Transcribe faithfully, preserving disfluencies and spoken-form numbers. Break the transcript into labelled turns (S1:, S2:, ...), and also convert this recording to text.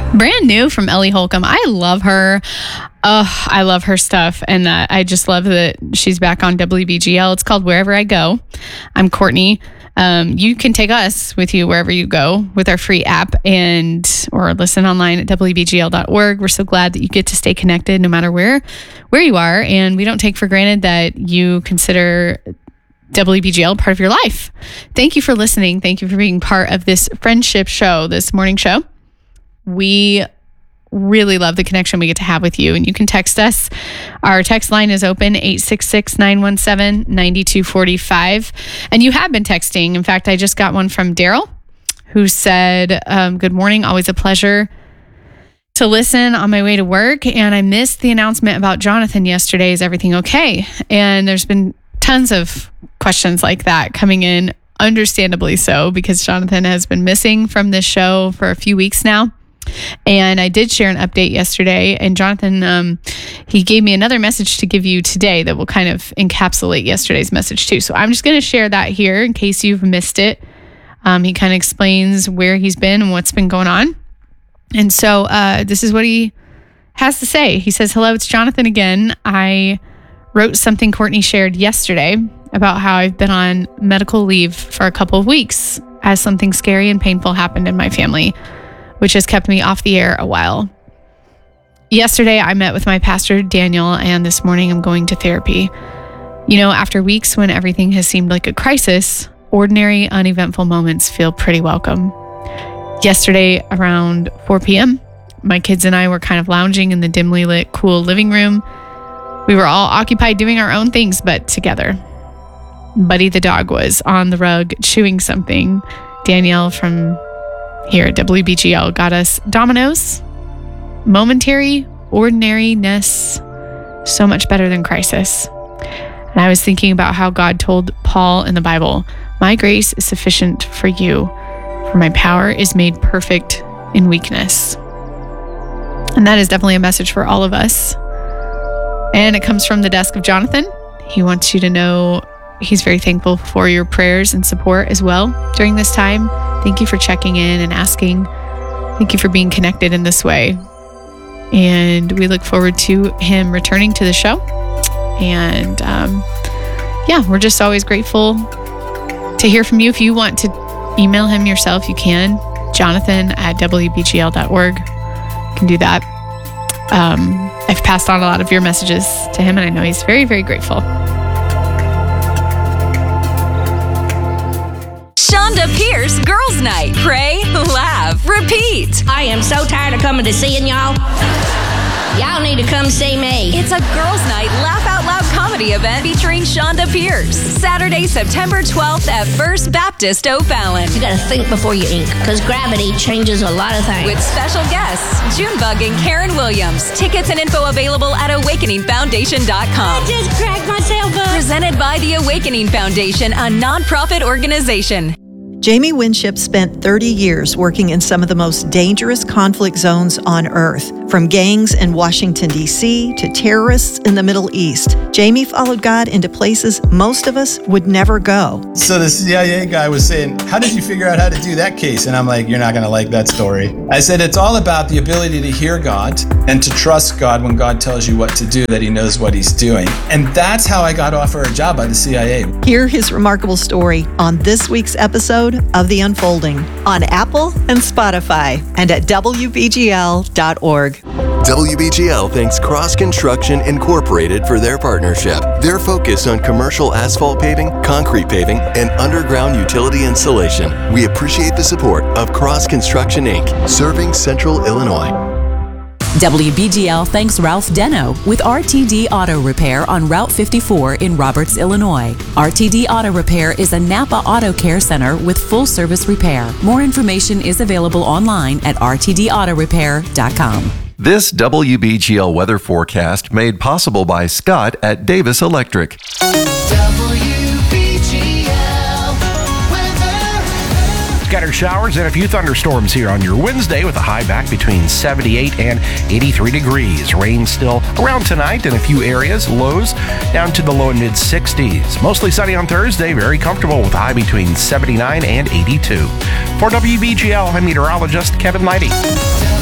S1: Brand new from Ellie Holcomb. I love her. Oh, I love her stuff. And uh, I just love that she's back on W B G L. It's called Wherever I Go. I'm Courtney. Um, you can take us with you wherever you go with our free app and or listen online at W B G L dot org. We're so glad that you get to stay connected no matter where, where you are. And we don't take for granted that you consider W B G L part of your life. Thank you for listening. Thank you for being part of this friendship show, this morning show. We really love the connection we get to have with you, and you can text us. Our text line is open, eight six six, nine one seven, nine two four five. And you have been texting. In fact, I just got one from Daryl who said, um, good morning, always a pleasure to listen on my way to work. And I missed the announcement about Jonathan yesterday. Is everything okay? And there's been tons of questions like that coming in, understandably so, because Jonathan has been missing from this show for a few weeks now. And I did share an update yesterday, and Jonathan, um, he gave me another message to give you today that will kind of encapsulate yesterday's message too. So I'm just going to share that here in case you've missed it. Um, he kind of explains where he's been and what's been going on. And so uh, this is what he has to say. He says, hello, it's Jonathan again. I wrote something Courtney shared yesterday about how I've been on medical leave for a couple of weeks as something scary and painful happened in my family, which has kept me off the air a while. Yesterday, I met with my pastor, Daniel, and this morning I'm going to therapy. You know, after weeks when everything has seemed like a crisis, ordinary, uneventful moments feel pretty welcome. Yesterday, around four p.m., my kids and I were kind of lounging in the dimly lit, cool living room. We were all occupied doing our own things, but together. Buddy the dog was on the rug chewing something. Danielle from here at W B G L got us Domino's. Momentary ordinariness, so much better than crisis. And I was thinking about how God told Paul in the Bible, my grace is sufficient for you, for my power is made perfect in weakness. And that is definitely a message for all of us. And it comes from the desk of Jonathan. He wants you to know he's very thankful for your prayers and support as well during this time. Thank you for checking in and asking. Thank you for being connected in this way. And we look forward to him returning to the show. And um, yeah, we're just always grateful to hear from you. If you want to email him yourself, you can. Jonathan at W B G L dot org. You can do that. Um, I've passed on a lot of your messages to him, and I know he's very, very grateful.
S2: Shonda Pierce Girls Night. Pray, laugh, repeat.
S3: I am so tired of coming to seeing y'all. Y'all need to come see me.
S2: It's a Girls Night Laugh Out Loud comedy event featuring Shonda Pierce. Saturday, September twelfth at First Baptist O'Fallon.
S3: You gotta think before you ink, because gravity changes a lot of things.
S2: With special guests, Junebug and Karen Williams. Tickets and info available at awakening foundation dot com.
S3: I just cracked myself up.
S2: Presented by the Awakening Foundation, a nonprofit organization.
S4: Jamie Winship spent thirty years working in some of the most dangerous conflict zones on Earth, from gangs in Washington, D C to terrorists in the Middle East. Jamie followed God into places most of us would never go.
S5: So the C I A guy was saying, how did you figure out how to do that case? And I'm like, you're not going to like that story. I said, it's all about the ability to hear God and to trust God when God tells you what to do, that he knows what he's doing. And that's how I got offered a job by the C I A.
S4: Hear his remarkable story on this week's episode of The Unfolding on Apple and Spotify and at W B G L dot org.
S6: W B G L thanks Cross Construction Incorporated for their partnership. Their focus on commercial asphalt paving, concrete paving, and underground utility installation. We appreciate the support of Cross Construction Incorporated, serving Central Illinois.
S7: W B G L thanks Ralph Deno with R T D Auto Repair on Route fifty-four in Roberts, Illinois. R T D Auto Repair is a Napa Auto Care Center with full service repair. More information is available online at r t d auto repair dot com.
S8: This W B G L weather forecast made possible by Scott at Davis Electric.
S9: Scattered showers and a few thunderstorms here on your Wednesday with a high back between seventy-eight and eighty-three degrees. Rain still around tonight in a few areas. Lows down to the low and mid sixties. Mostly sunny on Thursday. Very comfortable with a high between seventy-nine and eighty-two. For W B G L, I'm meteorologist Kevin Leidy.